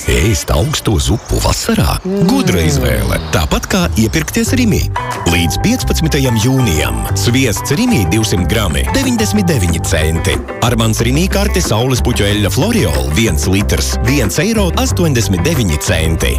Ēst augsto zupu vasarā? Gudra izvēle. Tāpat kā iepirkties Rimī. Līdz 15. jūnijam. Sviests Rimī 200 grami 99 centi. Armans Rimī karte saules puķu eļļa Floriol 1 litrs 1,89 eiro.